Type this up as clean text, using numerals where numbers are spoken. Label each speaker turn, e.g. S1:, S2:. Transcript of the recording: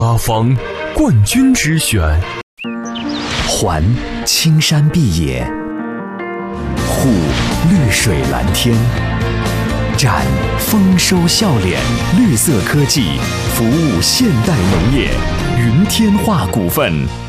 S1: 八方冠军之选，
S2: 环青山碧野，护绿水蓝天，展丰收笑脸，绿色科技服务现代农业，云天化股份。